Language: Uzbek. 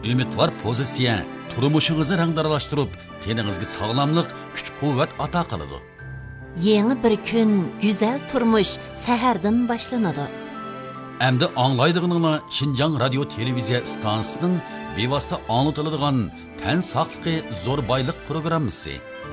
umidvor pozitsiya turmushingizni rangdaralashtirib, teningizga sog'lomlik, kuch-quvvat ato qiladi. Yeni bir kun, güzel turmuş seherden başlanadı. Endi anglaydig'iningmi Şinjan radio televiziya stansiyasining bevosita anlatıladigan tan saqligi zo'r boylik programmasi.